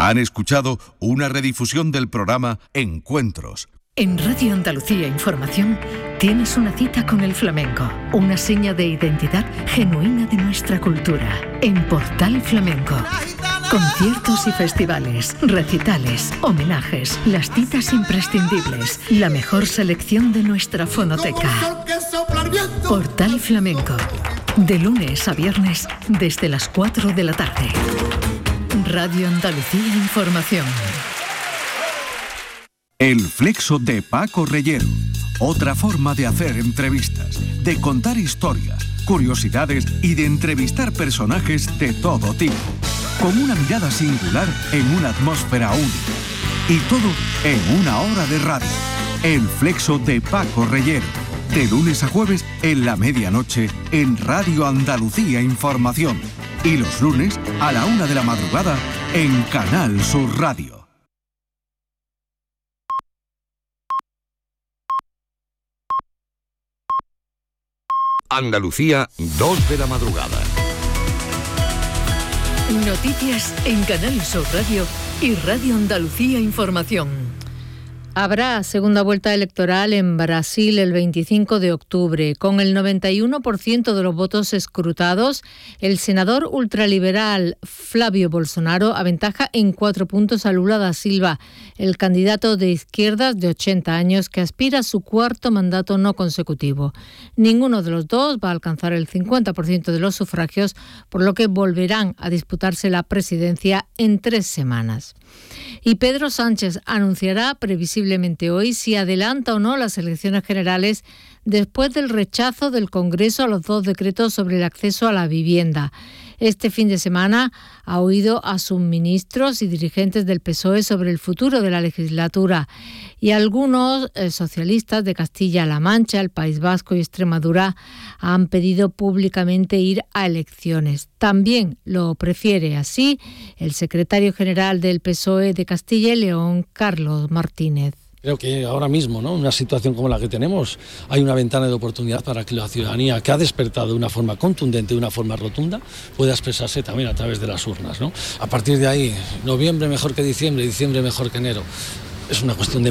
Han escuchado una redifusión del programa Encuentros. En Radio Andalucía Información tienes una cita con el flamenco, una seña de identidad genuina de nuestra cultura. En Portal Flamenco, conciertos y festivales, recitales, homenajes, las citas imprescindibles, la mejor selección de nuestra fonoteca. Portal Flamenco, de lunes a viernes desde las 4 de la tarde. Radio Andalucía Información. El Flexo de Paco Reyero. Otra forma de hacer entrevistas, de contar historias, curiosidades y de entrevistar personajes de todo tipo. Con una mirada singular en una atmósfera única. Y todo en una hora de radio. El Flexo de Paco Reyero. De lunes a jueves en la medianoche en Radio Andalucía Información. Y los lunes a la 1 de la madrugada en Canal Sur Radio. Andalucía, 2 de la madrugada. Noticias en Canal Sur Radio y Radio Andalucía Información. Habrá segunda vuelta electoral en Brasil el 25 de octubre. Con el 91% de los votos escrutados, el senador ultraliberal Flávio Bolsonaro aventaja en 4 puntos a Lula da Silva, el candidato de izquierdas de 80 años que aspira a su 4º mandato no consecutivo. Ninguno de los dos va a alcanzar el 50% de los sufragios, por lo que volverán a disputarse la presidencia en 3 semanas. Y Pedro Sánchez anunciará previsiblemente hoy si adelanta o no las elecciones generales después del rechazo del Congreso a los 2 decretos sobre el acceso a la vivienda. Este fin de semana ha oído a sus ministros y dirigentes del PSOE sobre el futuro de la legislatura y algunos socialistas de Castilla-La Mancha, el País Vasco y Extremadura han pedido públicamente ir a elecciones. También lo prefiere así el secretario general del PSOE de Castilla y León, Carlos Martínez. Creo que ahora mismo, ¿no?, en una situación como la que tenemos, hay una ventana de oportunidad para que la ciudadanía, que ha despertado de una forma contundente, de una forma rotunda, pueda expresarse también a través de las urnas, ¿no? A partir de ahí, noviembre mejor que diciembre, diciembre mejor que enero. Es una cuestión de